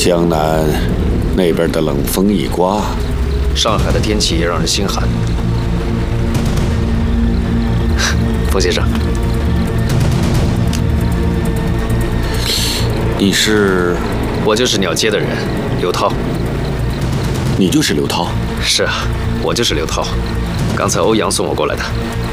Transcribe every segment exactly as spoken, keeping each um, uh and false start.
江南那边的冷风一刮， 上海的天气也让人心寒。冯先生， 你是？ 我就是鸟街的人，刘涛。 你就是刘涛？ 是啊，我就是刘涛。刚才欧阳送我过来的。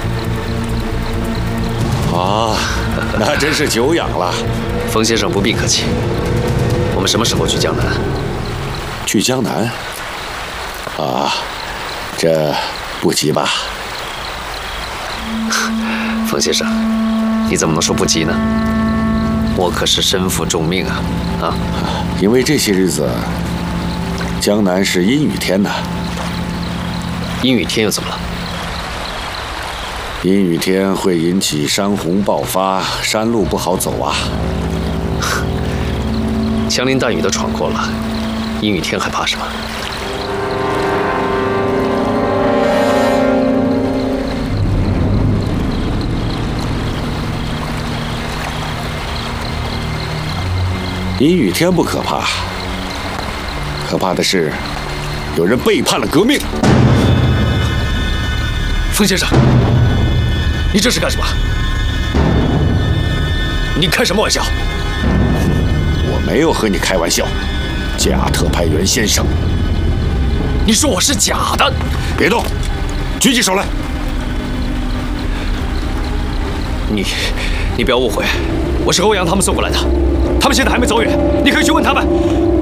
啊，那真是久仰了。 冯先生不必客气。我们什么时候去江南？ 去江南？啊，这不急吧？ 冯先生，你怎么能说不急呢？我可是身负重命啊！啊， 因为这些日子，江南是阴雨天呐。 阴雨天又怎么了？ 阴雨天会引起山洪爆发，山路不好走啊。 枪林弹雨都闯过了，阴雨天还怕什么？ 阴雨天不可怕，可怕的是有人背叛了革命。 冯先生，你这是干什么？你开什么玩笑？ 我没有和你开玩笑，假特派员先生。 你说我是假的？ 别动，举起手来。 你，你不要误会，我是欧阳他们送过来的，他们现在还没走远，你可以去问他们。